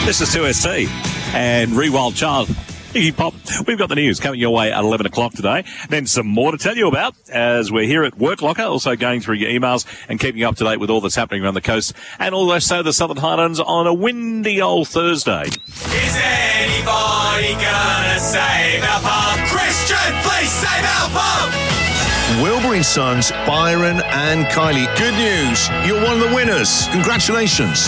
This is 2ST and Rewild Child. Iggy Pop. We've got the news coming your way at 11 o'clock today. Then some more to tell you about as we're here at Work Locker, also going through your emails and keeping you up to date with all that's happening around the coast and also the Southern Highlands on a windy old Thursday. Is anybody gonna save our pub? Christian, please save our pub! Wilbur & Sons, Byron and Kylie. Good news, you're one of the winners. Congratulations.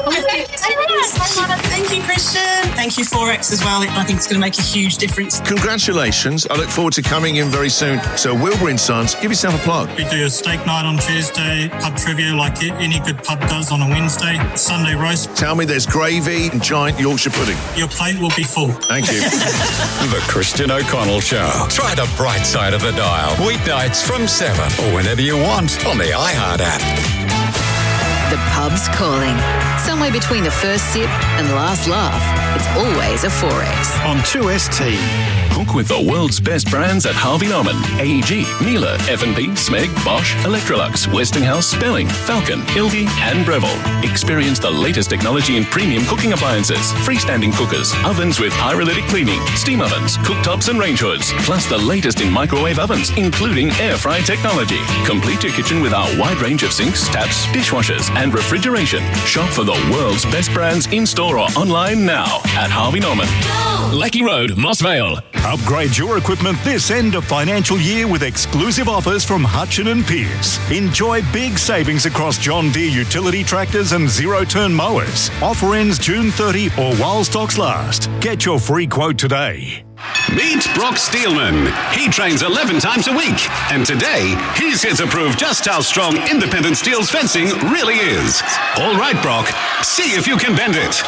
Thank you, Christian. Thank you, Forex, as well. I think it's going to make a huge difference. Congratulations. I look forward to coming in very soon. So Wilbur & Sons, give yourself a plug. We do a steak night on Tuesday, pub trivia like any good pub does on a Wednesday, Sunday roast. Tell me there's gravy and giant Yorkshire pudding. Your plate will be full. Thank you. The Christian O'Connell Show. Try the bright side of the dial. Weeknights from 7 or whenever you want on the iHeart app. The pub's calling. Somewhere between the first sip and last laugh, it's always a Forex. On 2ST. Cook with the world's best brands at Harvey Norman, AEG, Miele, F&B, Smeg, Bosch, Electrolux, Westinghouse, Belling, Falcon, Ilge and Breville. Experience the latest technology in premium cooking appliances, freestanding cookers, ovens with pyrolytic cleaning, steam ovens, cooktops and range hoods, plus the latest in microwave ovens, including air fry technology. Complete your kitchen with our wide range of sinks, taps, dishwashers and refrigeration. Shop for the world's best brands in-store or online now at Harvey Norman. Lecky Road, Moss Vale. Upgrade your equipment this end of financial year with exclusive offers from Hutchin and Pearce. Enjoy big savings across John Deere utility tractors and zero-turn mowers. Offer ends June 30 or while stocks last. Get your free quote today. Meet Brock Steelman. He trains 11 times a week. And today, he's here to prove just how strong independent steel's fencing really is. All right, Brock. See if you can bend it.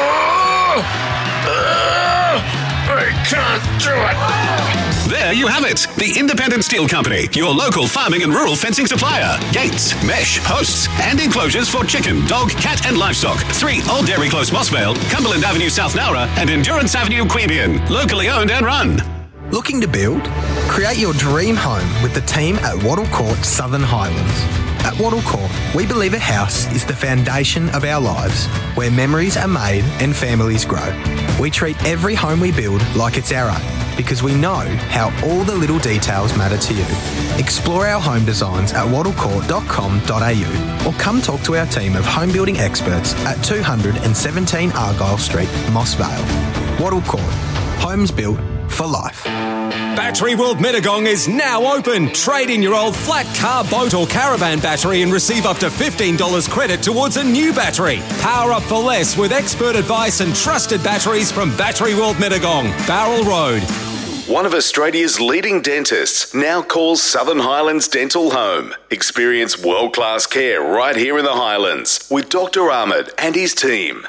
I can't do it. There you have it. The Independent Steel Company, your local farming and rural fencing supplier. Gates, mesh, posts, and enclosures for chicken, dog, cat, and livestock. 3 Old Dairy Close, Moss Vale, Cumberland Avenue, South Nowra, and Endurance Avenue, Queanbeyan. Locally owned and run. Looking to build? Create your dream home with the team at Wattle Court, Southern Highlands. At Wattle Court, we believe a house is the foundation of our lives, where memories are made and families grow. We treat every home we build like it's our own, because we know how all the little details matter to you. Explore our home designs at wattlecourt.com.au or come talk to our team of home building experts at 217 Argyle Street, Moss Vale. Wattle Court, homes built for life. Battery World Mittagong is now open. Trade in your old flat car, boat or caravan battery and receive up to $15 credit towards a new battery. Power up for less with expert advice and trusted batteries from Battery World Mittagong, Barrel Road. One of Australia's leading dentists now calls Southern Highlands Dental home. Experience world-class care right here in the Highlands with Dr. Ahmed and his team.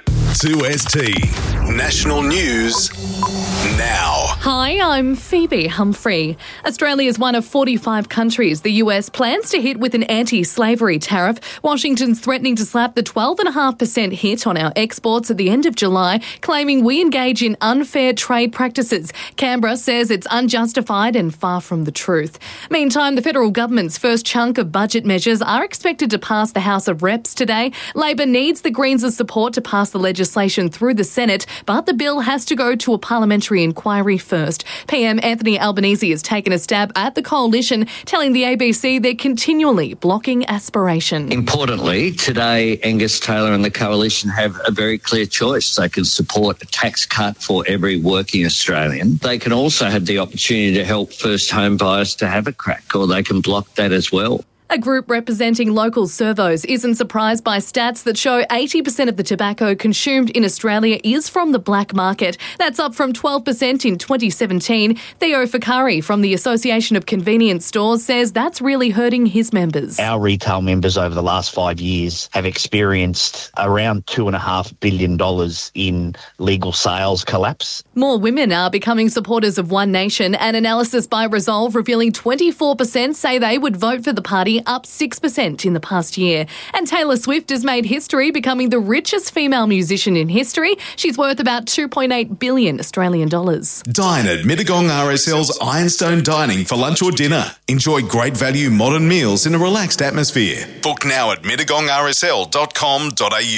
2ST. National News now. Hi, I'm Phoebe Humphrey. Australia is one of 45 countries the US plans to hit with an anti-slavery tariff. Washington's threatening to slap the 12.5% hit on our exports at the end of July, claiming we engage in unfair trade practices. Canberra says it's unjustified and far from the truth. Meantime, the federal government's first chunk of budget measures are expected to pass the House of Reps today. Labor needs the Greens' support to pass the legislation through the Senate, but the bill has to go to a parliamentary inquiry first. PM Anthony Albanese has taken a stab at the coalition, telling the ABC they're continually blocking aspiration. Importantly, today Angus Taylor and the coalition have a very clear choice. They can support a tax cut for every working Australian. They can also have the opportunity to help first home buyers to have a crack, or they can block that as well. A group representing local servos isn't surprised by stats that show 80% of the tobacco consumed in Australia is from the black market. That's up from 12% in 2017. Theo Fakari from the Association of Convenience Stores says that's really hurting his members. Our retail members over the last 5 years have experienced around $2.5 billion in legal sales collapse. More women are becoming supporters of One Nation. An analysis by Resolve revealing 24% say they would vote for the party money, up 6% in the past year. And Taylor Swift has made history, becoming the richest female musician in history. She's worth about $2.8 billion Australian dollars. Dine at Mittagong RSL's Ironstone Dining for lunch or dinner. Enjoy great value modern meals in a relaxed atmosphere. Book now at mittagongrsl.com.au.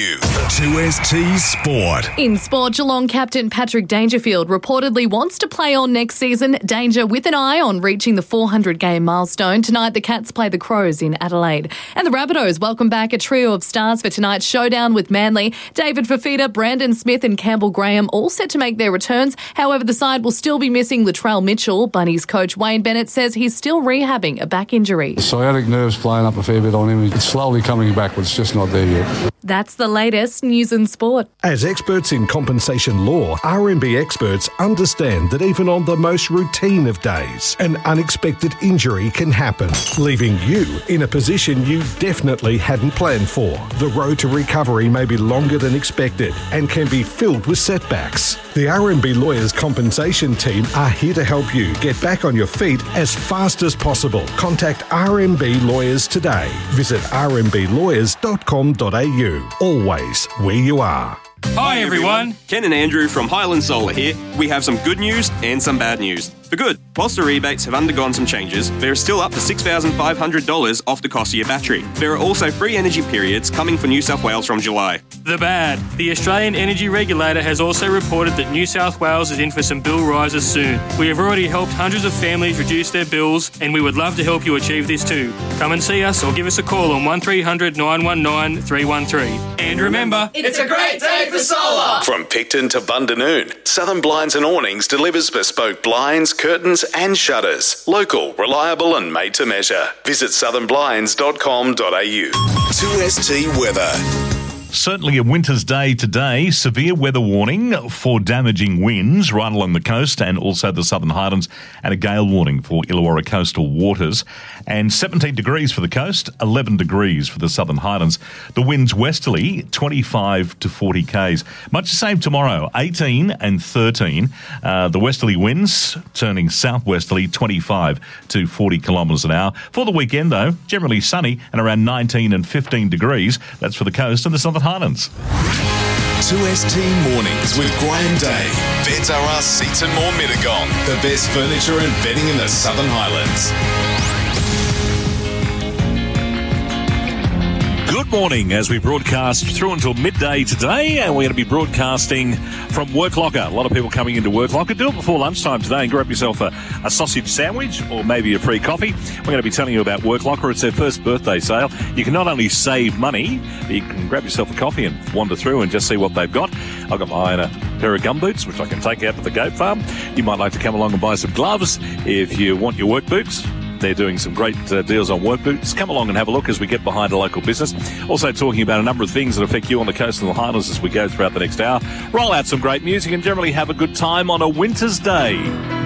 2ST Sport. In sport, Geelong captain Patrick Dangerfield reportedly wants to play on next season. Danger with an eye on reaching the 400-game milestone. Tonight, the Cats play the Crows in Adelaide. And the Rabbitohs welcome back a trio of stars for tonight's showdown with Manly. David Fifita, Brandon Smith and Campbell Graham all set to make their returns. However, the side will still be missing Latrell Mitchell. Bunnies coach Wayne Bennett says he's still rehabbing a back injury. The sciatic nerve's playing up a fair bit on him. It's slowly coming back, but it's just not there yet. That's the latest news and sport. As experts in compensation law, RMB experts understand that even on the most routine of days, an unexpected injury can happen, leaving you in a position you definitely hadn't planned for. The road to recovery may be longer than expected and can be filled with setbacks. The RMB Lawyers Compensation Team are here to help you get back on your feet as fast as possible. Contact RMB Lawyers today. Visit rmblawyers.com.au. Always where you are. Hi everyone, Ken and Andrew from Highland Solar here. We have some good news and some bad news. For good, whilst the rebates have undergone some changes, there is still up to $6,500 off the cost of your battery. There are also free energy periods coming for New South Wales from July. The bad. The Australian Energy Regulator has also reported that New South Wales is in for some bill rises soon. We have already helped hundreds of families reduce their bills, and we would love to help you achieve this too. Come and see us or give us a call on 1300 919 313. And remember, it's a great day for solar! From Picton to Bundanoon, Southern Blinds and Awnings delivers bespoke blinds, curtains and shutters. Local, reliable and made to measure. Visit southernblinds.com.au. 2ST Weather. Certainly a winter's day today. Severe weather warning for damaging winds right along the coast and also the Southern Highlands, and a gale warning for Illawarra coastal waters. And 17 degrees for the coast, 11 degrees for the Southern Highlands. The winds westerly, 25 to 40 k's. Much the same tomorrow, 18 and 13. The westerly winds turning southwesterly, 25 to 40 kilometres an hour. For the weekend, though, generally sunny and around 19 and 15 degrees. That's for the coast and the Southern Highlands. 2ST Mornings with Graham Day. Beds R Us Seats and More Mittagong. The best furniture and bedding in the Southern Highlands. Good morning as we broadcast through until midday today, and we're going to be broadcasting from Worklocker. A lot of people coming into Worklocker. Do it before lunchtime today and grab yourself a sausage sandwich or maybe a free coffee. We're going to be telling you about Worklocker. It's their first birthday sale. You can not only save money, but you can grab yourself a coffee and wander through and just see what they've got. I've got my own a pair of gumboots, which I can take out to the goat farm. You might like to come along and buy some gloves if you want your work boots. They're doing some great deals on work boots. Come along and have a look as we get behind a local business. Also talking about a number of things that affect you on the coast and the Highlands as we go throughout the next hour. Roll out some great music and generally have a good time on a winter's day.